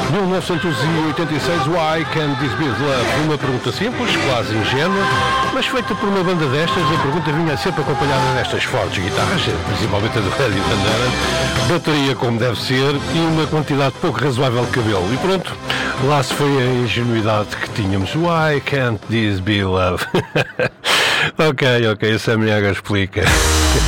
1986, Why Can't This Be Love? Uma pergunta simples, quase ingênua, mas feita por uma banda destas. A pergunta vinha sempre acompanhada destas fortes guitarras, principalmente a do Eddie Van Halen, bateria como deve ser e uma quantidade pouco razoável de cabelo. E pronto, lá se foi a ingenuidade que tínhamos. Why Can't This Be Love? Ok, o Sam Niaga explica.